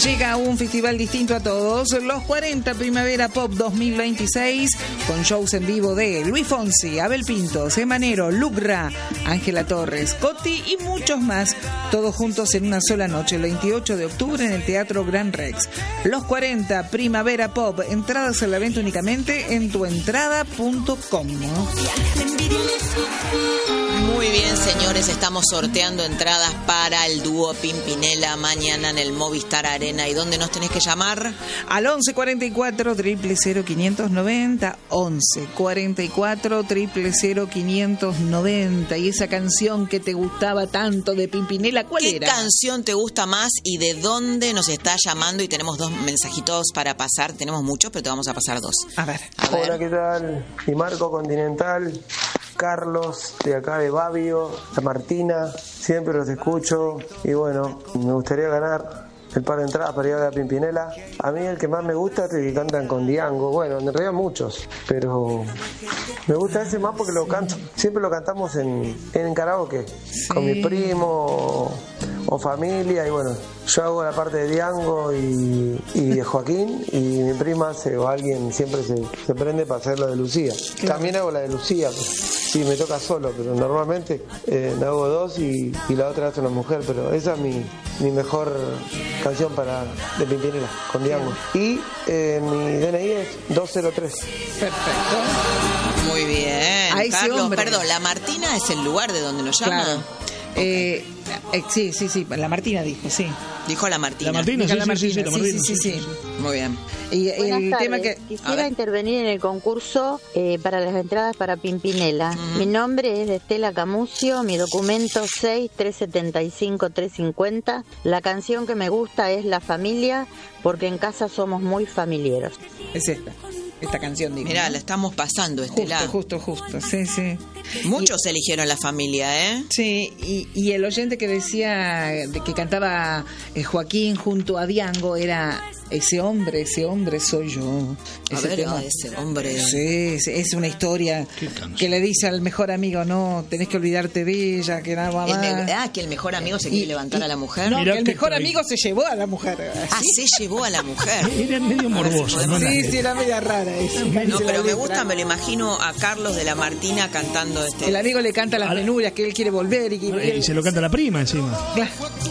Llega un festival distinto a todos, los 40 Primavera Pop 2026, con shows en vivo de Luis Fonsi, Abel Pintos, Emanero, Lucra, Ángela Torres, Coti y muchos más, todos juntos en una sola noche, el 28 de octubre en el Teatro Gran Rex. Los 40 Primavera Pop, entradas a la venta únicamente en tuentrada.com. Muy bien, señores, estamos sorteando entradas para el dúo Pimpinela mañana en el Movistar Arena. ¿Y dónde nos tenés que llamar? Al 11 44 000 590, 11 44 000 590. Y esa canción que te gustaba tanto de Pimpinela, ¿cuál era? ¿Qué canción te gusta más y de dónde nos estás llamando? Y tenemos 2 mensajitos para pasar. Tenemos muchos, pero te vamos a pasar 2. A ver. Hola, ¿qué tal? Y Marco Continental, Carlos, de acá de Babio, la Martina, siempre los escucho y bueno, me gustaría ganar el par de entradas para ir a la Pimpinela. A mí el que más me gusta es el que cantan con Diango, bueno, en realidad muchos, pero me gusta ese más porque lo canto, siempre lo cantamos en karaoke, con mi primo o familia y bueno, yo hago la parte de Diango y de Joaquín y mi prima o alguien siempre se prende para hacer lo de Lucía. Claro. También hago la de Lucía, pues, sí, me toca solo, pero normalmente me hago 2 y la otra hace una mujer, pero esa es mi mejor canción de Pimpinela, con Diango. Y mi DNI es 203. Perfecto. Muy bien. Ahí Carlos, sí, perdón, la Martina es el lugar de donde nos llaman. Claro. Okay. Sí, la Martina dijo, sí. Dijo la Martina. La Martina, Dijo la Martina, sí. Muy bien. Y el Buenas tema tardes. que... Quisiera intervenir en el concurso para las entradas para Pimpinela. Mi nombre es Estela Camucio, mi documento 6375350. La canción que me gusta es La Familia, porque en casa somos muy familiares. Es esta canción, digo. Mirá, ¿no? la estamos pasando, Estela. Justo, sí. Muchos eligieron la familia, ¿eh? Sí, y el oyente que decía que cantaba Joaquín junto a Diango era ese hombre soy yo. Ese hombre. Sí, es una historia que le dice al mejor amigo, no, tenés que olvidarte de ella, que nada más. Que el mejor amigo se quiere levantar a la mujer. No, Mirá que el que mejor amigo se llevó a la mujer. Se llevó a la mujer. Era medio morboso, ¿no? Sí, era media rara eso. No, pero me gusta, me lo imagino a Carlos de la Martina cantando El amigo le canta las penurias, que él quiere volver Y se lo canta la prima encima. Claro.